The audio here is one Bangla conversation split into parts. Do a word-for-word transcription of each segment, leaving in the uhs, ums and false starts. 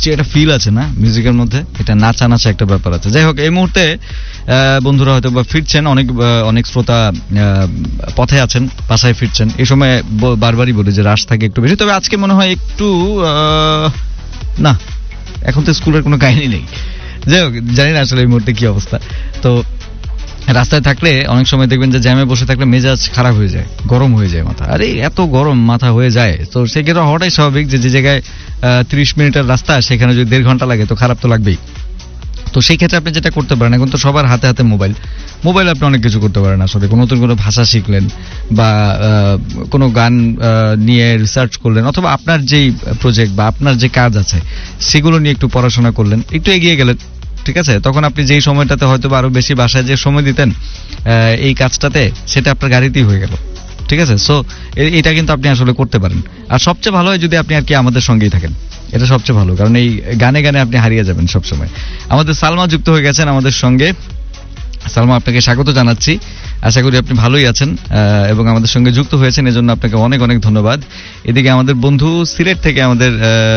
মিষ্টি একটা ফিল আছে না মিউজিকের মধ্যে, এটা নাচা নাচা একটা ব্যাপার আছে। যাই হোক, এই মুহূর্তে বন্ধুরা হয়তো বা ফিরছেন, অনেক অনেক শ্রোতা পথে আছেন, বাসায় ফিরছেন। এই সময় বারবারই বলি যে রাশ থাকে একটু বেশি, তবে আজকে মনে হয় একটু না, এখন তো স্কুলের কোনো কাহিনী নেই। যাই হোক, জানি না আসলে এই মুহূর্তে কি অবস্থা। তো রাস্তায় থাকলে অনেক সময় দেখবেন যে জ্যামে বসে থাকলে মেজাজ খারাপ হয়ে যায়, গরম হয়ে যায় মাথা। আরে এত গরম মাথা হয়ে যায়, তো সেক্ষেত্রে হওয়াটাই স্বাভাবিক যে যে জায়গায় ত্রিশ মিনিটের রাস্তা সেখানে যদি দেড় ঘন্টা লাগে তো খারাপ তো লাগবেই। তো সেই ক্ষেত্রে আপনি যেটা করতে পারেন, এখন তো সবার হাতে হাতে মোবাইল, মোবাইল আপনি অনেক কিছু করতে পারেন। আসলে কোনো নতুন কোনো ভাষা শিখলেন বা কোনো গান নিয়ে রিসার্চ করলেন, অথবা আপনার যেই প্রজেক্ট বা আপনার যে কাজ আছে সেগুলো নিয়ে একটু পড়াশোনা করলেন, একটু এগিয়ে গেলেন, ঠিক আছে? তখন আপনি যেই সময়টাতে হয়তো আরো বেশি বাসায় যে সময় দিতেন এই কাজটাতে, সেটা আপনার গাড়িতেই হয়ে গেল, ঠিক আছে? সো এটা কিন্তু আপনি আসলে করতে পারেন। আর সবচেয়ে ভালো হয় যদি আপনি আর কি আমাদের সঙ্গেই থাকেন, এটা সবচেয়ে ভালো, কারণ এই গানে গানে আপনি হারিয়ে যাবেন সবসময়। আমাদের সালমা যুক্ত হয়ে গেছেন আমাদের সঙ্গে। সালমা, আপনাকে স্বাগত জানাচ্ছি, আশা করি আপনি ভালোই আছেন এবং আমাদের সঙ্গে যুক্ত হয়েছেন, এজন্য আপনাকে অনেক অনেক ধন্যবাদ। এদিকে আমাদের বন্ধু সিলেট থেকে আমাদের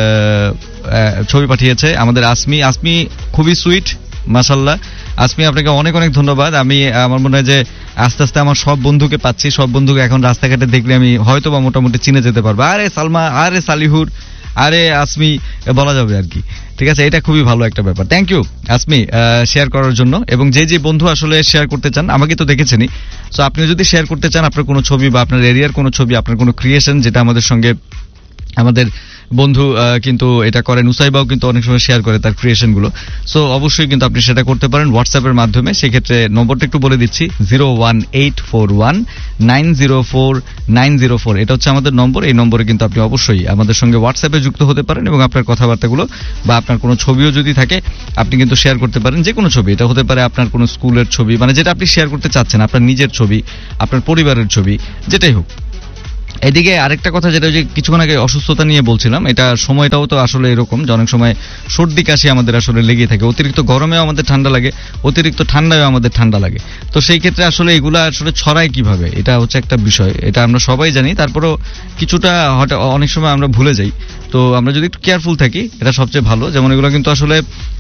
ছবি পাঠিয়েছে আমাদের আসমি। আসমি খুবই সুইট, মাশাআল্লাহ। আসমি, আপনাকে অনেক অনেক ধন্যবাদ। আমি আমার মনে হয় যে আস্তে আস্তে আমার সব বন্ধুকে পাচ্ছি, সব বন্ধুকে এখন রাস্তাঘাটে দেখলে আমি হয়তো বা মোটামুটি চিনে যেতে পারবো। আরে সালমা, আরে সালিহুর, আরে আসমি বলা যাবে আর কি, ঠিক আছে? এটা খুবই ভালো একটা ব্যাপার। থ্যাংক ইউ আসমি শেয়ার করার জন্য। এবং যে যে বন্ধু আসলে শেয়ার করতে চান, আমাকে তো দেখেছেনই, সো আপনি যদি শেয়ার করতে চান আপনার কোনো ছবি বা আপনার এরিয়ার কোনো ছবি, আপনার কোনো ক্রিয়েশন, যেটা আমাদের সঙ্গে আমাদের বন্ধু কিন্তু এটা করেন, উসাইবাও কিন্তু অনেক সময় শেয়ার করে তার ক্রিয়েশন গুলো, সো অবশ্যই কিন্তু আপনি সেটা করতে পারেন হোয়াটসঅ্যাপের মাধ্যমে। সেক্ষেত্রে নম্বরটা একটু বলে দিচ্ছি, zero one eight four one nine zero four nine zero four, এটা হচ্ছে আমাদের নম্বর। এই নম্বরে কিন্তু আপনি অবশ্যই আমাদের সঙ্গে হোয়াটসঅ্যাপে যুক্ত হতে পারেন এবং আপনার কথাবার্তাগুলো বা আপনার কোনো ছবিও যদি থাকে আপনি কিন্তু শেয়ার করতে পারেন। যে কোনো ছবি, এটা হতে পারে আপনার কোনো স্কুলের ছবি, মানে যেটা আপনি শেয়ার করতে চাচ্ছেন, আপনার নিজের ছবি, আপনার পরিবারের ছবি, যেটাই হোক। এদিকে আরেকটা কথা, যেটা যে কিছুক্ষণ আগে অসুস্থতা নিয়ে বলছিলাম, এটা সময়টাও তো আসলে এরকম যে অনেক সময় সর্দি কাশি আমাদের আসলে লেগে থাকে। অতিরিক্ত গরমেও আমাদের ঠান্ডা লাগে, অতিরিক্ত ঠান্ডায়ও আমাদের ঠান্ডা লাগে। তো সেই ক্ষেত্রে আসলে এগুলা আসলে ছড়ায় কিভাবে, এটা হচ্ছে একটা বিষয়, এটা আমরা সবাই জানি। তারপরেও কিছুটা হঠাৎ অনেক সময় আমরা ভুলে যাই। তো আমরা যদি একটু কেয়ারফুল থাকি এটা সবচেয়ে ভালো। যেমন এগুলো কিন্তু আসলে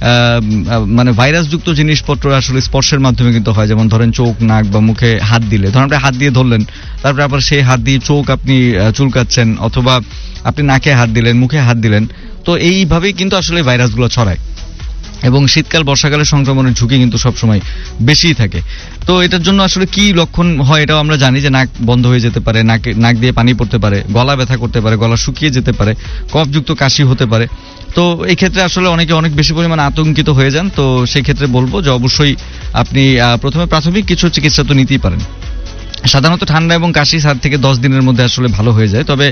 মানে ভাইরাসযুক্ত জিনিসপত্র আসলে স্পর্শের মাধ্যমে কিন্তু হয়। যেমন ধরেন চোখ, নাক বা মুখে হাত দিলে, ধরেন আপনি হাত দিয়ে ধরলেন, তারপরে আবার সেই হাত দিয়ে চোখ আপনি চুলকাচ্ছেন, অথবা আপনি নাকে হাত দিলেন, মুখে হাত দিলেন, তো এইভাবেই কিন্তু আসলে ভাইরাসগুলো ছড়ায়। এবং শীতকাল বর্ষাকালে সংক্রমণের ঝুঁকি কিন্তু সবসময় বেশিই থাকে। তো এটার জন্য আসলে কি লক্ষণ হয় এটাও আমরা জানি, যে নাক বন্ধ হয়ে যেতে পারে, নাকে নাক দিয়ে পানি পড়তে পারে, গলা ব্যথা করতে পারে, গলা শুকিয়ে যেতে পারে, কফযুক্ত কাশি হতে পারে। তো এই ক্ষেত্রে আসলে অনেকে অনেক বেশি পরিমাণে আতঙ্কিত হয়ে যান। তো সেই ক্ষেত্রে বলবো যে অবশ্যই আপনি প্রথমে প্রাথমিক কিছু চিকিৎসা তো নিতেই পারেন। সাধারণত ঠান্ডা এবং কাশি সাত থেকে দশ দিনের মধ্যে আসলে ভালো হয়ে যায়। তবে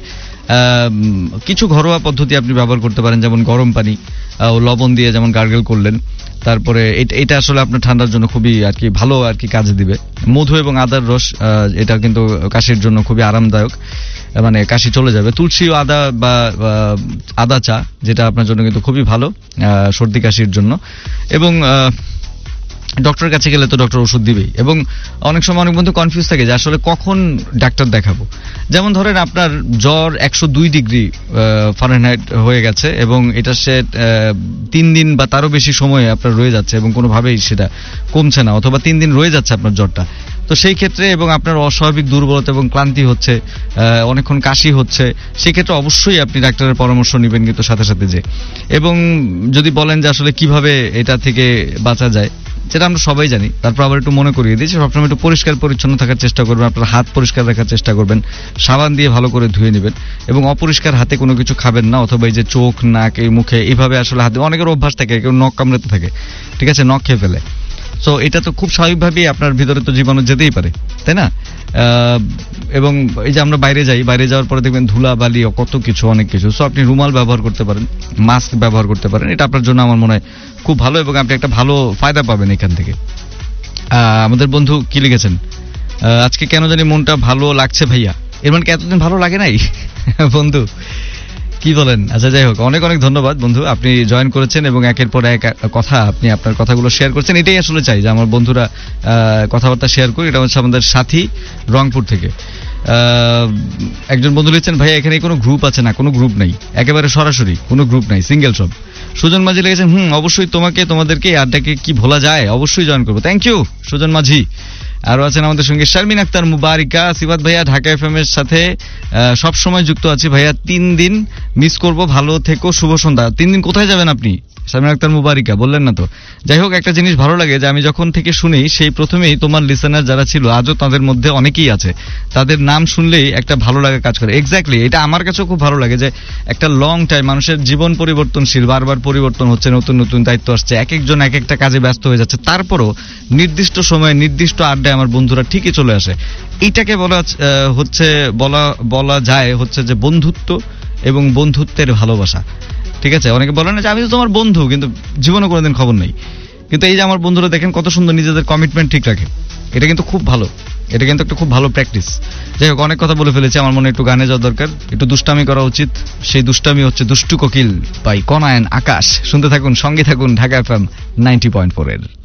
কিছু ঘরোয়া পদ্ধতি আপনি ব্যবহার করতে পারেন, যেমন গরম পানি ও লবণ দিয়ে যেমন গার্গল করলেন, তারপরে এটা আসলে আপনার ঠান্ডার জন্য খুবই আর কি ভালো আর কি কাজে দিবে। মধু এবং আদার রস, এটা কিন্তু কাশির জন্য খুবই আরামদায়ক, মানে কাশি চলে যাবে। তুলসী ও আদা বা আদা চা, যেটা আপনার জন্য কিন্তু খুবই ভালো সর্দি কাশির জন্য। এবং ডক্টরের কাছে গেলে তো ডক্টর ওষুধ দিবেই। এবং অনেক সময় অনেক বন্ধু কনফিউজ থাকে যে আসলে কখন ডাক্তার দেখাবো। যেমন ধরেন আপনার জ্বর একশো দুই ডিগ্রি ফারেনহাইট হয়ে গেছে এবং এটা সে তিন দিন বা তারও বেশি সময় আপনার রয়ে যাচ্ছে এবং কোনোভাবেই সেটা কমছে না, অথবা তিন দিন রয়ে যাচ্ছে আপনার জ্বরটা। তো সেই ক্ষেত্রে এবং আপনার অস্বাভাবিক দুর্বলতা এবং ক্লান্তি হচ্ছে, অনেকক্ষণ কাশি হচ্ছে, সেই ক্ষেত্রে অবশ্যই আপনি ডাক্তারের পরামর্শ নেবেন কিন্তু সাথে সাথে যে। এবং যদি বলেন যে আসলে কিভাবে এটা থেকে বাঁচা যায়, যেটা আমরা সবাই জানি, তারপর আবার একটু মনে করিয়ে দিই যে সবসময় একটু পরিষ্কার পরিচ্ছন্ন থাকার চেষ্টা করবেন, আপনার হাত পরিষ্কার রাখার চেষ্টা করবেন, সাবান দিয়ে ভালো করে ধুয়ে নেবেন এবং অপরিষ্কার হাতে কোনো কিছু খাবেন না, অথবা এই যে চোখ, নাক, এই মুখে এইভাবে আসলে হাতে, অনেকের অভ্যাস থাকে, কেউ নখ কামড়াতে থাকে, ঠিক আছে, নখ খেয়ে ফেলে। সো এটা তো খুব স্বাভাবিকভাবেই আপনার ভিতরে তো জীবাণু যেতেই পারে, তাই না? এবং এই যে আমরা বাইরে যাই, বাইরে যাওয়ার পরে দেখবেন ধুলা বালি কত কিছু, অনেক কিছু। সো আপনি রুমাল ব্যবহার করতে পারেন, মাস্ক ব্যবহার করতে পারেন, এটা আপনার জন্য আমার মনে হয় খুব ভালো এবং আপনি একটা ভালো ফায়দা পাবেন এখান থেকে। আমাদের বন্ধু কি লিখেছেন, আজকে কেন জানি মনটা ভালো লাগছে ভাইয়া। এর মানে কি এতদিন ভালো লাগে নাই বন্ধু, কি বলেন? আচ্ছা যাই হোক, অনেক অনেক ধন্যবাদ বন্ধু, আপনি জয়েন করেছেন এবং একের পর এক কথা আপনি আপনার কথাগুলো শেয়ার করছেন। এটাই আসলে চাই যে আমার বন্ধুরা কথাবার্তা শেয়ার করি। এটা হচ্ছে আমাদের সাথী রংপুর থেকে একজন বন্ধু লিখছেন, ভাইয়া এখানে কোনো গ্রুপ আছে না? কোনো গ্রুপ নেই, একেবারে সরাসরি কোনো গ্রুপ নাই, সিঙ্গেল সব। সুজন মাঝি লিখেছেন হুম অবশ্যই তোমাকে তোমাদেরকে এই আড্ডাকে কি ভোলা যায়, অবশ্যই জয়েন করবো। থ্যাংক ইউ সুজন মাঝি। আরো আছেন আমাদের সঙ্গে শারমিন আক্তার মুবারিকা, সিবাত ভাইয়া ঢাকা এফএম এর সাথে সব সময় যুক্ত আছি ভাইয়া, তিন দিন মিস করব, ভালো থেকো, শুভ সন্ধ্যা। তিন দিন কোথায় যাবেন আপনি? শারমিন আক্তার মুবারিকা বললেন না তো। যাই হোক, একটা জিনিস ভালো লাগে যে আমি যখন থেকে শুনি সেই প্রথমেই তোমার লিসেনার যারা ছিল আজও তাদের মধ্যে অনেকেই আছে, তাদের নাম শুনলেই একটা ভালো লাগা কাজ করে। এক্স্যাক্টলি, এটা আমার কাছেও খুব ভালো লাগে যে একটা লং টাইম মানুষের জীবন পরিবর্তনশীল, বারবার পরিবর্তন হচ্ছে, নতুন নতুন দায়িত্ব আসছে, এক একজন এক একটা কাজে ব্যস্ত হয়ে যাচ্ছে, তারপরও নির্দিষ্ট সময়ে নির্দিষ্ট আড্ডায় আমার বন্ধুরা ঠিকই চলে আসে। এইটাকে বলা হচ্ছে বলা বলা যায় হচ্ছে যে বন্ধুত্ব এবং বন্ধুত্বের ভালোবাসা। ঠিক আছে, অনেকে বলে না যে আমি তো তোমার বন্ধু, কিন্তু জীবনে কোনোদিন খবর নেই। কিন্তু এই যে আমার বন্ধুরা দেখেন কত সুন্দর নিজেদের কমিটমেন্ট ঠিক রাখে, এটা কিন্তু খুব ভালো, এটা কিন্তু একটা খুব ভালো প্র্যাকটিস। যাই হোক, অনেক কথা বলে ফেলেছি, আমার মনে একটু গানে যাওয়া দরকার, একটু দুষ্টামি করা উচিত। সেই দুষ্টামি হচ্ছে দুষ্টু কোকিল বাই কনায়ন আকাশ। শুনতে থাকুন, সঙ্গে থাকুন Dhaka FM ninety point four এর।